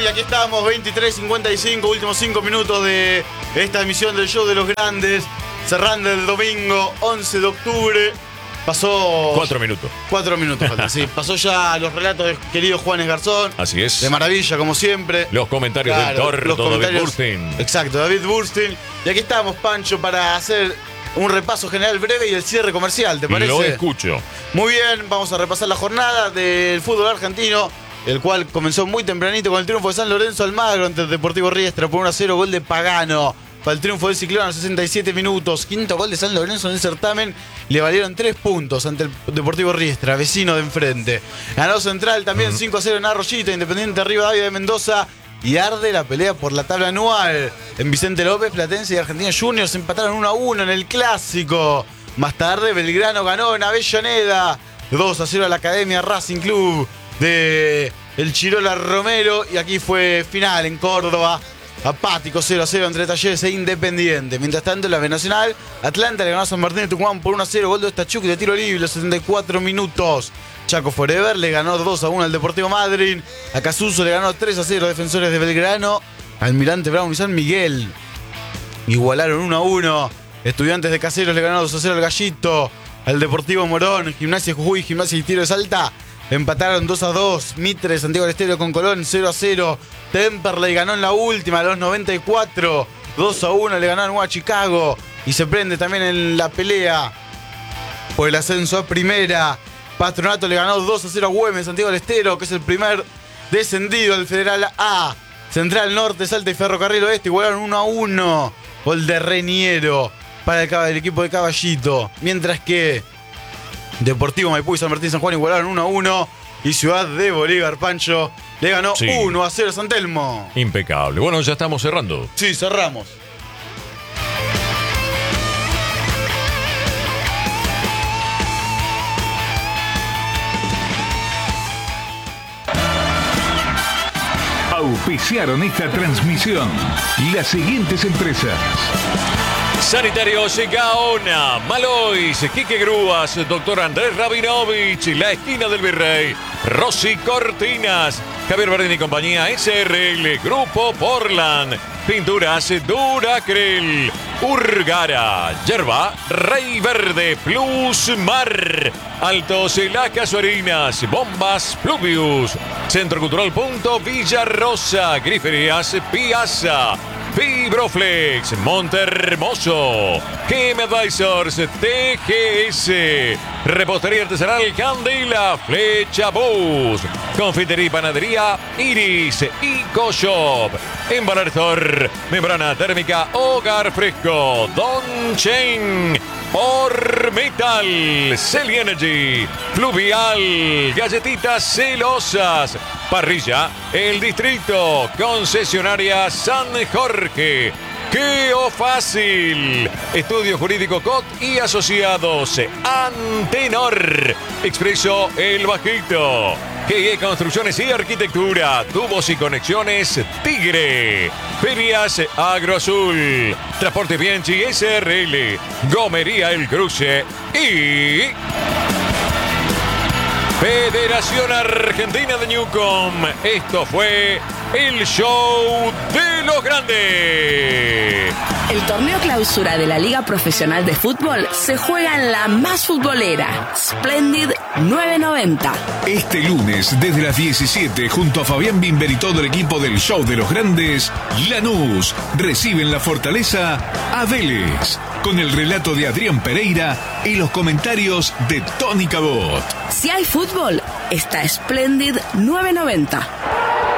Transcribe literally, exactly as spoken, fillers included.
aquí estamos, veintitrés cincuenta y cinco, últimos cinco minutos de esta emisión del Show de los Grandes, cerrando el domingo once de octubre. Pasó... Cuatro minutos. Cuatro minutos falta, sí. Pasó ya los relatos del querido Juanes Garzón. Así es. De maravilla, como siempre. Los comentarios claro, del Torto, los comentarios, David Burstein. Exacto, David Burstein. Y aquí estamos, Pancho, para hacer un repaso general breve y el cierre comercial, ¿te parece? Lo escucho. Muy bien, vamos a repasar la jornada del fútbol argentino, el cual comenzó muy tempranito con el triunfo de San Lorenzo Almagro ante el Deportivo Riestra por uno a cero, gol de Pagano. Para el triunfo del Ciclón a los sesenta y siete minutos. Quinto gol de San Lorenzo en el certamen. Le valieron tres puntos ante el Deportivo Riestra, vecino de enfrente. Ganó Central también, uh-huh. cinco a cero en Arroyito. Independiente Rivadavia de Mendoza. Y arde la pelea por la tabla anual. En Vicente López, Platense y Argentina Juniors empataron uno a uno en el Clásico. Más tarde, Belgrano ganó en Avellaneda. dos a cero a la Academia Racing Club de el Chirola Romero. Y aquí fue final en Córdoba. Apático cero a cero entre Talleres e Independiente. Mientras tanto, en la B Nacional, Atlanta le ganó a San Martín de Tucumán por uno a cero. Gol de Stachuk de tiro libre, los setenta y cuatro minutos. Chaco Forever le ganó dos a uno al Deportivo Madryn. A Casuso le ganó tres a cero a Defensores de Belgrano. Almirante Brown y San Miguel igualaron uno a uno. Estudiantes de Caseros le ganó dos a cero al Gallito. Al Deportivo Morón, Gimnasia Jujuy, Gimnasia y Tiro de Salta empataron dos a dos. Mitre, Santiago del Estero con Colón cero a cero. Temperley ganó en la última a los noventa y cuatro. dos a uno le ganó a Nueva Chicago. Y se prende también en la pelea por el ascenso a primera. Patronato le ganó dos a cero a Güemes, Santiago del Estero, que es el primer descendido del Federal A. Central Norte, Salta y Ferrocarril Oeste igualaron uno a uno. Gol de Reniero para el, el equipo de Caballito. Mientras que Deportivo Maipú y San Martín San Juan igualaron uno a uno. Y Ciudad de Bolívar, Pancho, le ganó sí. uno a cero a San Telmo. Impecable. Bueno, ya estamos cerrando. Sí, cerramos. Auspiciaron esta transmisión las siguientes empresas: Sanitarios Gaona, Malois, Quique Grúas, Doctor Andrés Rabinovich, La Esquina del Virrey, Rosy Cortinas, Javier Bardini y compañía, S R L, Grupo Portland, Pinturas Duracrel, Urgara, Yerba, Rey Verde, Plus Mar, Altos Las Casuarinas, Bombas Pluvius, Centro Cultural Punto Villarrosa, Griferías Piazza, Fibroflex, Montermoso, Game Advisors, T G S, Repostería Artesanal Candela, Flecha Bus, Confitería y Panadería Iris, Eco Shop, Embalador, Membrana Térmica Hogar Fresco, Don Chen, Ormetal, Celi Energy, Fluvial, Galletitas Celosas, Parrilla El Distrito, Concesionaria San Jorge, Queo Fácil, Estudio Jurídico C O T y Asociados, Antenor, Expreso El Bajito, G E Construcciones y Arquitectura, Tubos y Conexiones Tigre, Ferias Agroazul, Transporte Bianchi S R L, Gomería El Cruce y Federación Argentina de Newcom. Esto fue el Show de los Grandes. El torneo clausura de la Liga Profesional de Fútbol se juega en la más futbolera, Splendid novecientos noventa. Este lunes, desde las diecisiete, junto a Fabián Bimber y todo el equipo del Show de los Grandes, Lanús recibe en la Fortaleza a Vélez, con el relato de Adrián Pereira y los comentarios de Tony Cabot. Si hay fútbol, está Splendid novecientos noventa.